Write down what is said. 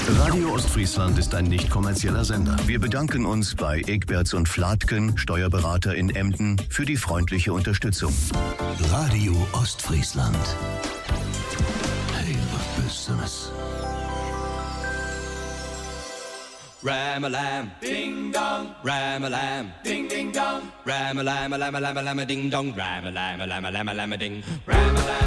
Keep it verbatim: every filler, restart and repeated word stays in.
Radio Ostfriesland ist ein nicht kommerzieller Sender. Wir bedanken uns bei Egberts und Flatken, Steuerberater in Emden, für die freundliche Unterstützung. Radio Ostfriesland. Hey, was Besonderes. Ram-a-lam, ding-dong, ram-a-lam, ding-ding-dong, ram-a-lam-a-lam-a-lam-a-lam-a-ding-dong, ram-a-lam-a-lam-a-lam-a-lam-a-ding, ram-a-lam.